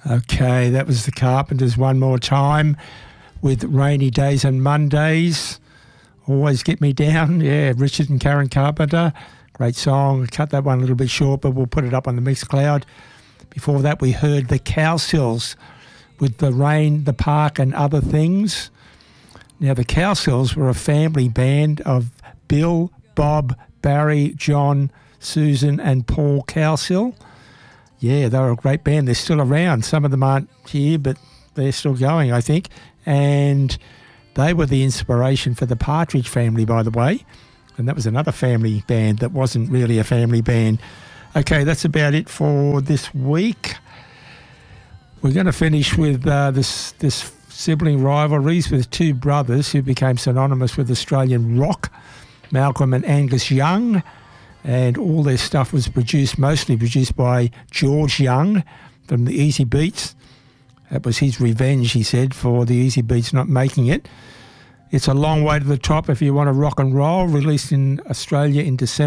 Okay, that was the Carpenters one more time with Rainy Days and Mondays. Always Get Me Down. Yeah, Richard and Karen Carpenter. Great song. Cut that one a little bit short, but we'll put it up on the Mixcloud. Before that, we heard the Cowsills with The Rain, The Park and Other Things. Now, the Cowsills were a family band of Bill, Bob, Barry, John, Susan and Paul Cowsill. Yeah, they were a great band. They're still around. Some of them aren't here, but they're still going, I think. And they were the inspiration for the Partridge Family, by the way. And that was another family band that wasn't really a family band. Okay, that's about it for this week. We're going to finish with this sibling rivalries with two brothers who became synonymous with Australian rock, Malcolm and Angus Young. And all their stuff was mostly produced by George Young from the Easy Beats. That was his revenge, he said, for the Easy Beats not making it. It's a long way to the top if you want to rock and roll, released in Australia in December